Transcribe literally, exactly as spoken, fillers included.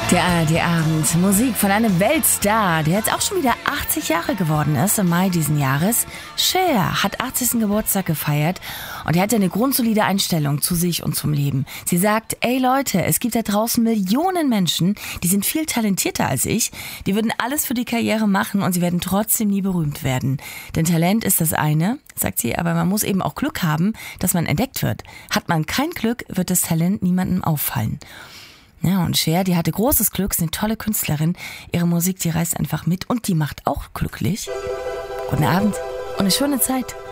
Der A R D-Abend, Musik von einem Weltstar, der jetzt auch schon wieder achtzig Jahre geworden ist, im Mai diesen Jahres. Cher hat achtzigsten Geburtstag gefeiert und er hatte eine grundsolide Einstellung zu sich und zum Leben. Sie sagt, ey Leute, es gibt da draußen Millionen Menschen, die sind viel talentierter als ich, die würden alles für die Karriere machen und sie werden trotzdem nie berühmt werden. Denn Talent ist das eine, sagt sie, aber man muss eben auch Glück haben, dass man entdeckt wird. Hat man kein Glück, wird das Talent niemandem auffallen. Ja, und Cher, die hatte großes Glück, ist eine tolle Künstlerin. Ihre Musik, die reißt einfach mit und die macht auch glücklich. Guten Abend und eine schöne Zeit.